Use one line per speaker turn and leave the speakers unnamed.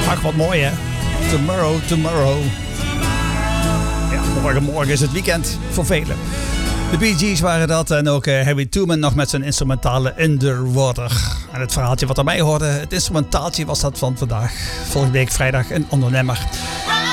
Ach, wat mooi hè. Tomorrow. Ja, morgen is het weekend voor velen. De Bee Gees waren dat en ook Harry Truman nog met zijn instrumentale Underwater. En het verhaaltje wat erbij hoorde, het instrumentaaltje was dat van vandaag. Volgende week vrijdag een ander nummer.